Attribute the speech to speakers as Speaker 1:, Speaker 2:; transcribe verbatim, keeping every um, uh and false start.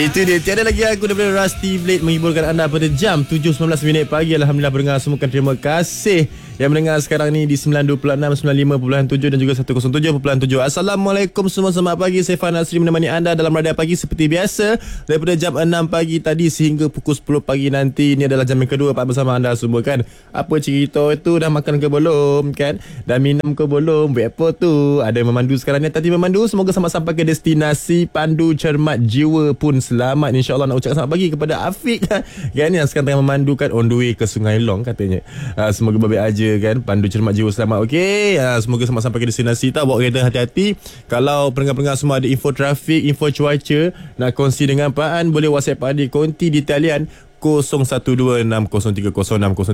Speaker 1: Itu dia, tiada lagi aku daripada Rusty Blade menghiburkan anda pada jam tujuh sembilan belas minit pagi. Alhamdulillah pendengar semua, terima kasih yang mendengar sekarang ni di sembilan dua puluh enam, sembilan lima perpuluhan tujuh dan juga seratus tujuh perpuluhan tujuh. Assalamualaikum semua, selamat pagi. Saya Fan Asri menemani anda dalam Radio Pagi seperti biasa daripada jam enam pagi tadi sehingga pukul sepuluh pagi nanti. Ini adalah jam yang kedua Pak bersama anda semua kan. Apa cerita tu, dah makan ke belum kan? Dah minum ke belum? Buat apa tu? Ada yang memandu sekarang ni, tadi memandu. Semoga selamat sampai ke destinasi. Pandu cermat jiwa pun selamat, insyaAllah. Nak ucapkan selamat pagi kepada Afiq kan, yang sekarang tengah memandukan on the way ke Sungai Long katanya. uh, Semoga baik aja kan. Pandu cermat jiwa selamat. Okey, uh, semoga selamat sampai ke destinasi. Tak bawa kereta, hati-hati. Kalau pendengar-pendengar semua ada info trafik, info cuaca nak kongsi dengan Pak An, boleh WhatsApp Pak An di konti di talian kosong satu dua enam kosong tiga kosong enam kosong